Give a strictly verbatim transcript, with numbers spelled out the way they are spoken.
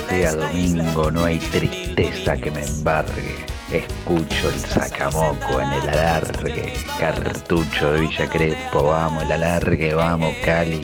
sea domingo, no hay tristeza que me embargue. Escucho el sacamoco en el alargue, cartucho de Villa Crespo, vamos el alargue, vamos Cali.